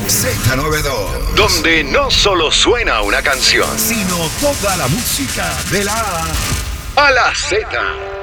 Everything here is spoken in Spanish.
Z92. Donde no solo suena una canción, Sino toda la música de la a la Z.